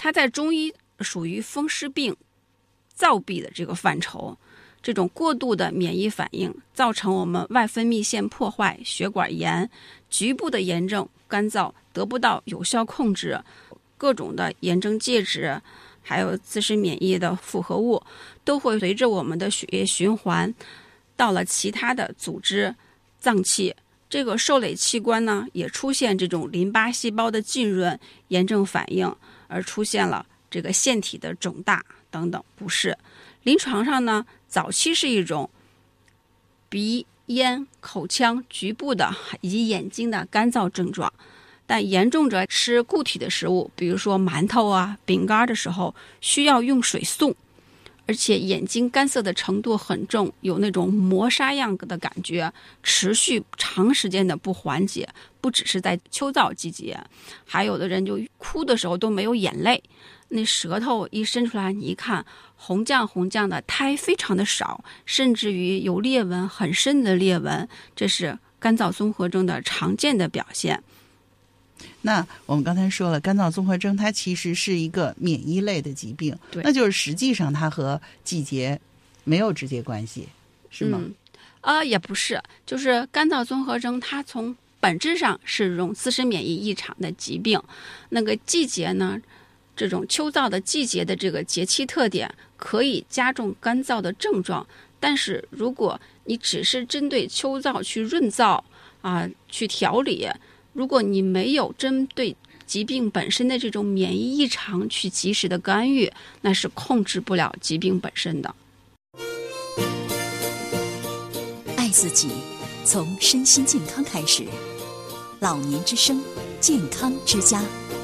它在中医属于风湿病、燥痹的这个范畴。这种过度的免疫反应造成我们外分泌腺破坏、血管炎、局部的炎症、干燥得不到有效控制，各种的炎症介质还有自身免疫的复合物都会随着我们的血液循环到了其他的组织、脏器，这个受累器官呢也出现这种淋巴细胞的浸润、炎症反应，而出现了这个腺体的肿大等等不适。临床上呢，早期是一种鼻咽口腔局部的以及眼睛的干燥症状，但严重者吃固体的食物，比如说馒头啊、饼干的时候，需要用水送，而且眼睛干涩的程度很重，有那种磨砂样的感觉，持续长时间的不缓解，不只是在秋燥季节，还有的人就哭的时候都没有眼泪，那舌头一伸出来，你一看红酱红酱的，苔非常的少，甚至于有裂纹，很深的裂纹，这是干燥综合征的常见的表现。 那我们刚才说了，干燥综合征它其实是一个免疫类的疾病， 对， 那就是实际上它和季节没有直接关系，是吗？ 也不是，就是干燥综合征它从本质上是一种自身免疫异常的疾病。那个季节呢，这种秋燥的季节的这个节气特点可以加重干燥的症状，但是如果你只是针对秋燥去润燥去调理，如果你没有针对疾病本身的这种免疫异常去及时的干预，那是控制不了疾病本身的。 爱自己，从身心健康开始。老年之声，健康之家。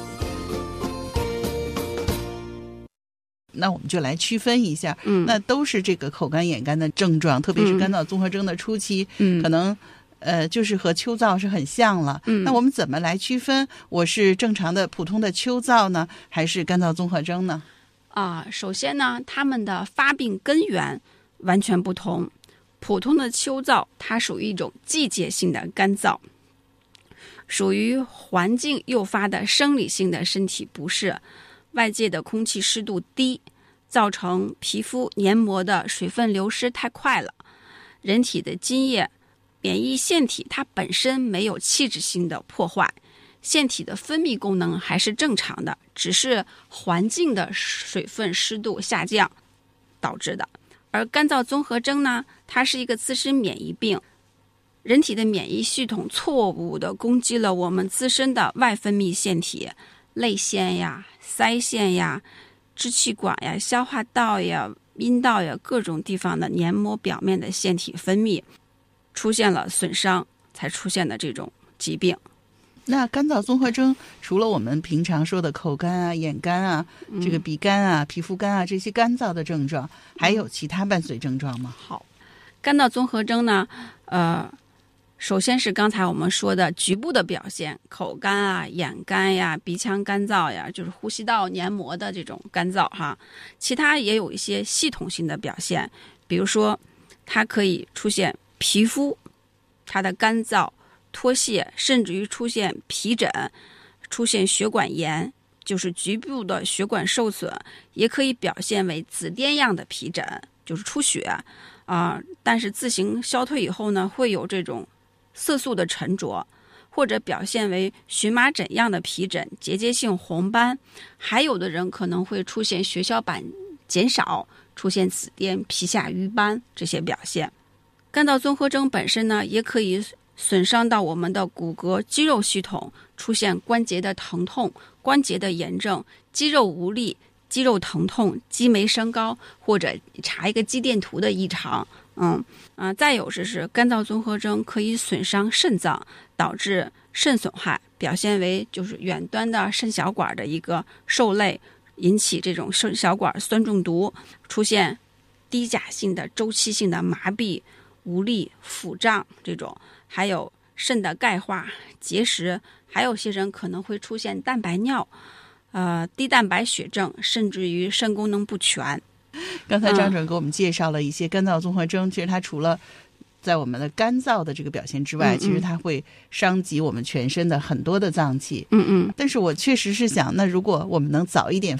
那我们就来区分一下，那都是这个口干眼干的症状，特别是干燥综合征的初期，可能就是和秋燥是很像了。那我们怎么来区分我是正常的普通的秋燥呢，还是干燥综合征呢？ 首先呢，他们的发病根源完全不同。普通的秋燥它属于一种季节性的干燥，属于环境诱发的生理性的身体不适，外界的空气湿度低，造成皮肤黏膜的水分流失太快了，人体的津液免疫腺体它本身没有器质性的破坏，腺体的分泌功能还是正常的，只是环境的水分湿度下降导致的。而干燥综合征呢，它是一个自身免疫病，人体的免疫系统错误地攻击了我们自身的外分泌腺体，泪腺呀、腮腺呀、支气管呀、消化道呀、阴道呀各种地方的黏膜表面的腺体分泌出现了损伤，才出现的这种疾病。 那干燥综合征除了我们平常说的口干啊、眼干啊、这个鼻干啊、皮肤干啊这些干燥的症状，还有其他伴随症状吗？ 好，干燥综合征呢，首先是刚才我们说的局部的表现，口干啊、眼干呀、鼻腔干燥呀，就是呼吸道黏膜的这种干燥哈。其他也有一些系统性的表现，比如说它可以出现皮肤它的干燥、脱屑，甚至于出现皮疹，出现血管炎，就是局部的血管受损，也可以表现为紫癜样的皮疹，就是出血但是自行消退以后呢，会有这种色素的沉着，或者表现为荨麻疹样的皮疹、结节性红斑，还有的人可能会出现血小板减少，出现紫癜、皮下瘀斑这些表现。干燥综合征本身呢，也可以损伤到我们的骨骼肌肉系统，出现关节的疼痛、关节的炎症、肌肉无力、肌肉疼痛、肌酶升高，或者查一个肌电图的异常。再有是干燥综合征可以损伤肾脏，导致肾损害，表现为就是远端的肾小管的一个受累，引起这种肾小管酸中毒，出现低钾性的周期性的麻痹、无力、腹胀这种，还有肾的钙化、结石，还有些人可能会出现蛋白尿、低蛋白血症，甚至于肾功能不全。 刚才张主任给我们介绍了一些干燥综合征，其实它除了在我们的干燥的这个表现之外，其实它会伤及我们全身的很多的脏器。但是我确实是想，那如果我们能早一点